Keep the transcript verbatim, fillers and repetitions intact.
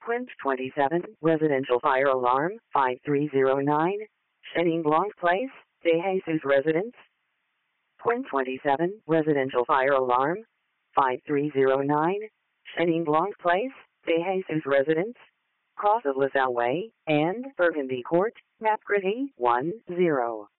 Quint twenty-seven, Residential Fire Alarm, five three zero nine, Chenin Blanc Place, De Jesus Residence. Quint twenty-seven, Residential Fire Alarm, five three zero nine, Chenin Blanc Place, De Jesus Residence, Cross of LaSalle Way, and Burgundy Court, Map Gritty, one zero.